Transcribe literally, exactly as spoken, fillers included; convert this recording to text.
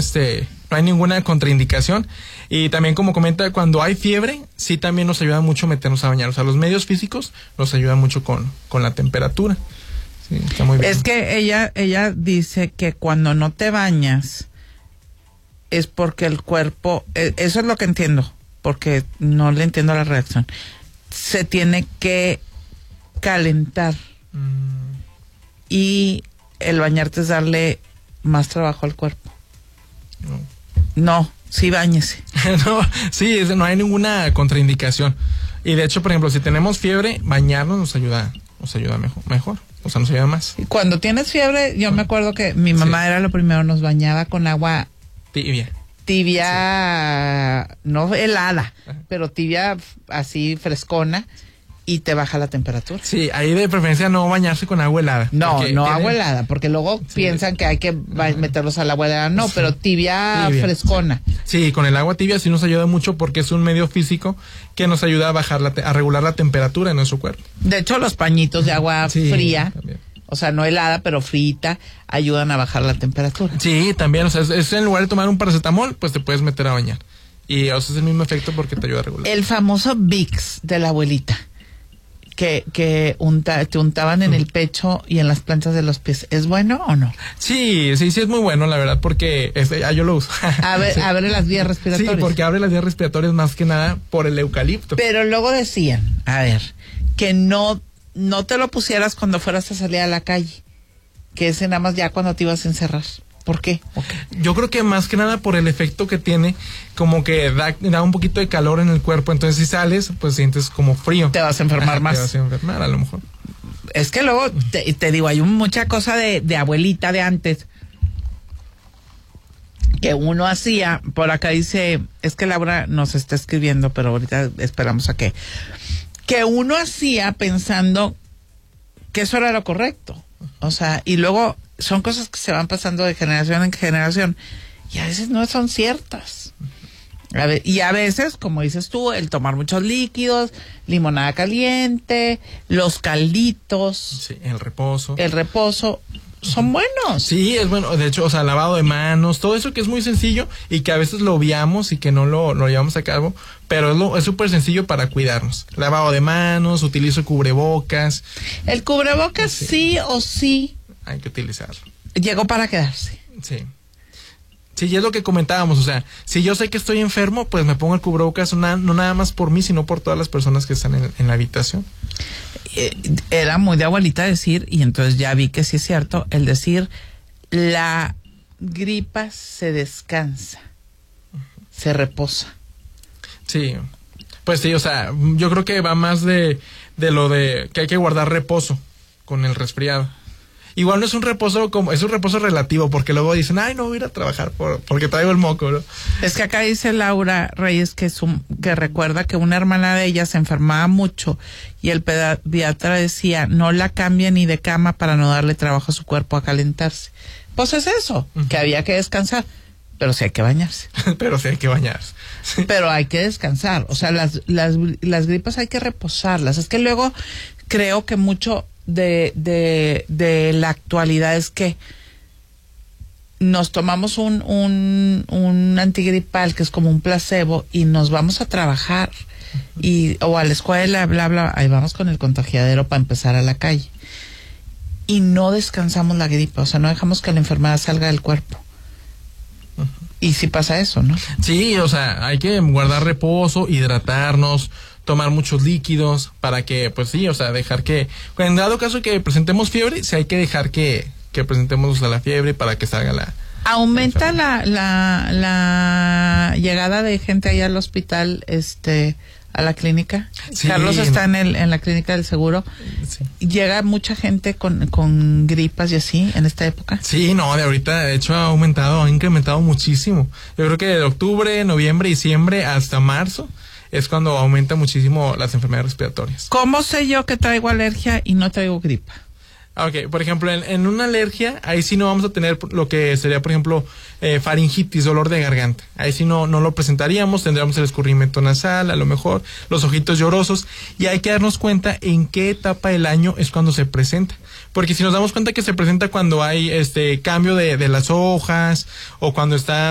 este, no hay ninguna contraindicación. Y también, como comenta, cuando hay fiebre, sí también nos ayuda mucho meternos a bañar. O sea, los medios físicos nos ayudan mucho con, con la temperatura. Sí, está muy bien. Es que ella, ella dice que cuando no te bañas es porque el cuerpo, eso es lo que entiendo, porque no le entiendo la reacción, se tiene que calentar. Mm. Y el bañarte es darle más trabajo al cuerpo. No. No, sí, báñese. No, sí, no hay ninguna contraindicación. Y de hecho, por ejemplo, si tenemos fiebre, bañarnos nos ayuda, nos ayuda mejor, mejor. O sea, nos ayuda más. Y cuando tienes fiebre, yo me acuerdo que mi mamá sí. era lo primero, nos bañaba con agua tibia. Tibia, sí. No helada, ajá, pero tibia así frescona. Y te baja la temperatura. Sí, ahí de preferencia no bañarse con agua helada. No, no tiene... agua helada, porque luego sí. piensan que hay que meterlos al agua helada. No, sí. pero tibia, tibia frescona. Sí. sí, con el agua tibia sí nos ayuda mucho porque es un medio físico que nos ayuda a bajar la te- a regular la temperatura en nuestro cuerpo. De hecho, los pañitos de agua sí, fría, también. O sea, no helada, pero frita, ayudan a bajar la temperatura. Sí, también, o sea, es, es en lugar de tomar un paracetamol, pues te puedes meter a bañar. Y o sea, es el mismo efecto porque te ayuda a regular. El famoso Vicks de la abuelita. Que, que unta, te untaban en mm. el pecho y en las plantas de los pies. ¿Es bueno o no? Sí, sí, sí es muy bueno, la verdad, porque este, ah, yo lo uso. Abre, sí. abre las vías respiratorias. Sí, porque abre las vías respiratorias más que nada por el eucalipto. Pero luego decían, a ver, que no, no te lo pusieras cuando fueras a salir a la calle, que ese nada más ya cuando te ibas a encerrar. ¿Por qué? Okay. Yo creo que más que nada por el efecto que tiene, como que da, da un poquito de calor en el cuerpo, entonces si sales, pues sientes como frío. Te vas a enfermar. Ajá, más. Te vas a enfermar, a lo mejor. Es que luego, te, te digo, hay mucha cosa de, de abuelita de antes que uno hacía. Por acá dice, es que Laura nos está escribiendo, pero ahorita esperamos a que, que uno hacía pensando que eso era lo correcto. O sea, y luego son cosas que se van pasando de generación en generación y a veces no son ciertas. A ver, y a veces, como dices tú, el tomar muchos líquidos, limonada caliente, los calditos. Sí, el reposo. El reposo. Son buenos. Sí, es bueno. De hecho, o sea, lavado de manos, todo eso que es muy sencillo y que a veces lo obviamos y que no lo, lo llevamos a cabo, pero es súper sencillo para cuidarnos. Lavado de manos, utilizo cubrebocas. El cubrebocas sí, sí o sí. Hay que utilizarlo. Llegó para quedarse. Sí. Sí, y es lo que comentábamos, o sea, si yo sé que estoy enfermo, pues me pongo el cubrebocas, no, no nada más por mí, sino por todas las personas que están en, en la habitación. Eh, era muy de abuelita decir, y entonces ya vi que sí es cierto, el decir, la gripa se descansa, uh-huh. se reposa. Sí, pues sí, o sea, yo creo que va más de, de lo de que hay que guardar reposo con el resfriado. Igual no es un reposo como, es un reposo relativo, porque luego dicen, ay, no voy a ir a trabajar por, porque traigo el moco, ¿no? Es que acá dice Laura Reyes que, su, que recuerda que una hermana de ella se enfermaba mucho y el pediatra decía, no la cambie ni de cama para no darle trabajo a su cuerpo a calentarse. Pues es eso, uh-huh. que había que descansar, pero sí hay que bañarse. Pero sí hay que bañarse. Sí. Pero hay que descansar, o sea, las, las, las gripas hay que reposarlas. Es que luego creo que mucho de, de, de la actualidad es que nos tomamos un, un, un antigripal que es como un placebo y nos vamos a trabajar y o a la escuela, bla, bla, ahí vamos con el contagiadero para empezar a la calle. Y no descansamos la gripa, o sea, no dejamos que la enfermedad salga del cuerpo. Uh-huh. Y sí pasa eso, ¿no? Sí, o sea, hay que guardar reposo, hidratarnos, tomar muchos líquidos para que, pues sí, o sea, dejar que, en dado caso que presentemos fiebre, sí hay que dejar que, que presentemos la fiebre para que salga la... ¿Aumenta la, la, la llegada de gente ahí al hospital, este, a la clínica? Sí. Carlos está en el, en la clínica del seguro. Sí. ¿Llega mucha gente con, con gripas y así en esta época? Sí, no, de ahorita, de hecho, ha aumentado, ha incrementado muchísimo. Yo creo que de octubre, noviembre, diciembre hasta marzo es cuando aumenta muchísimo las enfermedades respiratorias. ¿Cómo sé yo que traigo alergia y no traigo gripa? Ok, por ejemplo, en, en una alergia, ahí sí no vamos a tener lo que sería, por ejemplo, eh, faringitis, dolor de garganta. Ahí sí no, no lo presentaríamos, tendríamos el escurrimiento nasal, a lo mejor, los ojitos llorosos, y hay que darnos cuenta en qué etapa del año es cuando se presenta. Porque si nos damos cuenta que se presenta cuando hay este cambio de, de las hojas, o cuando está